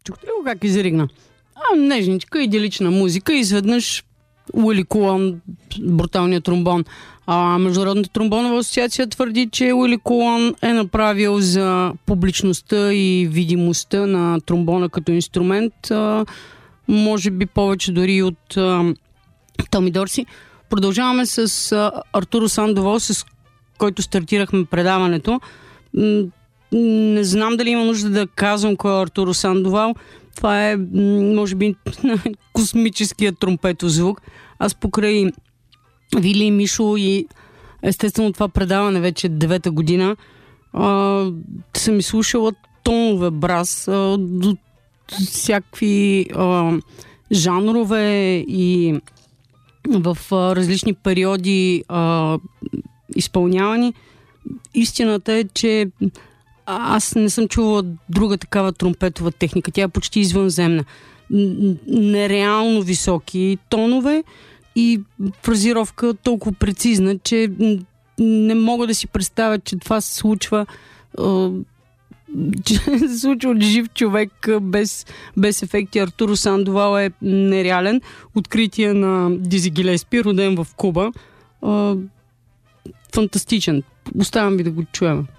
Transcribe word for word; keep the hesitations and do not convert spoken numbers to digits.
Чухте ли го как изригна? А, нежничка, идилична музика и изведнъж Уили Кулан, бруталният тромбон. А Международната тромбонова асоциация твърди, че Уили Кулан е направил за публичността и видимостта на тромбона като инструмент, а, може би повече дори от а, Томи Дорси. Продължаваме с а, Артуро Сандовол, с който стартирахме предаването. М- не знам дали има нужда да казвам кой е Артуро Сандовол. Това е, може би, космическият тромпетов звук. Аз покрай Вили и Мишо и естествено това предаване вече е девета година, а, съм изслушала тонове браз а, до всякакви а, жанрове и в а, различни периоди а, изпълнявани. Истината е, че аз не съм чувала друга такава тромпетова техника. Тя е почти извънземна. Нереално високи тонове и фразировка толкова прецизна, че не мога да си представя, че това се случва че се случва от жив човек без, без ефекти. Артуро Сандовол е нереален. Откритие на Дизи Гилеспи, роден в Куба. Фантастичен. Оставям ви да го чуем.